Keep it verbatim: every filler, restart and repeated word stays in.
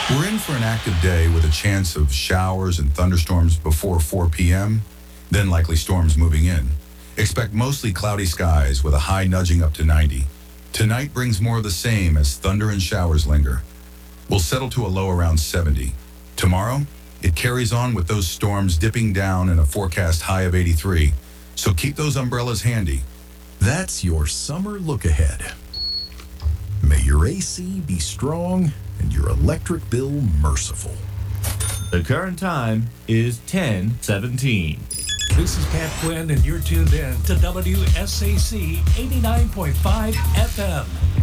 We're in for an active day with a chance of showers and thunderstorms before four p.m., then likely storms moving in. Expect mostly cloudy skies with a high nudging up to ninety. Tonight brings more of the same as thunder and showers linger. We'll settle to a low around seventy. Tomorrow, it carries on with those storms dipping down and a forecast high of eighty-three. So keep those umbrellas handy. That's your summer look ahead. May your A C be strong and your electric bill merciful. The current time is ten seventeen. This is Pat Quinn, and you're tuned in to W S A C eighty-nine point five F M.